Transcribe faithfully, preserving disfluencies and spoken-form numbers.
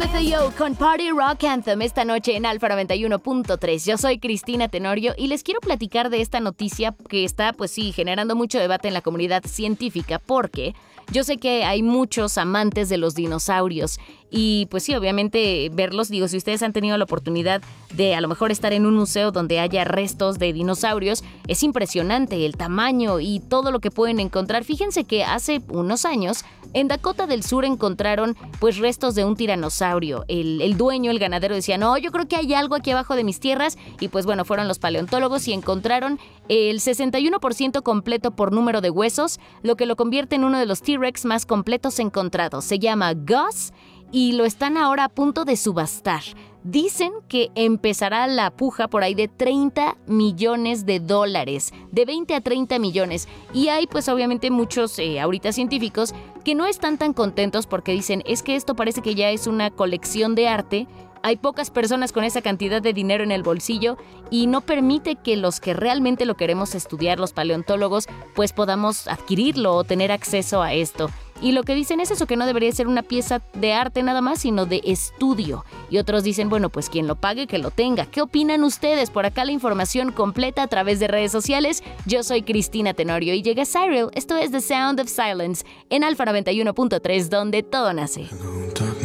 Yo con Party Rock Anthem esta noche en Alfa noventa y uno punto tres. Yo soy Cristina Tenorio y les quiero platicar de esta noticia que está, pues sí, generando mucho debate en la comunidad científica, porque yo sé que hay muchos amantes de los dinosaurios y pues sí, obviamente verlos, digo, si ustedes han tenido la oportunidad de a lo mejor estar en un museo donde haya restos de dinosaurios, es impresionante el tamaño y todo lo que pueden encontrar. Fíjense que hace unos años en Dakota del Sur encontraron pues restos de un tiranosaurio. El, el dueño, el ganadero decía, no, yo creo que hay algo aquí abajo de mis tierras, y pues bueno, fueron los paleontólogos y encontraron el sesenta y uno por ciento completo por número de huesos, lo que lo convierte en uno de los T-Rex más completos encontrados. Se llama Gus y lo están ahora a punto de subastar. Dicen que empezará la puja por ahí de treinta millones de dólares, de veinte a treinta millones. Y hay pues obviamente muchos eh, ahorita científicos que no están tan contentos porque dicen, es que esto parece que ya es una colección de arte. Hay pocas personas con esa cantidad de dinero en el bolsillo y no permite que los que realmente lo queremos estudiar, los paleontólogos, pues podamos adquirirlo o tener acceso a esto. Y lo que dicen es eso, que no debería ser una pieza de arte nada más, sino de estudio. Y otros dicen, bueno, pues quien lo pague, que lo tenga. ¿Qué opinan ustedes? Por acá la información completa a través de redes sociales. Yo soy Cristina Tenorio y llega Cyril. Esto es The Sound of Silence en Alfa noventa y uno punto tres, donde todo nace.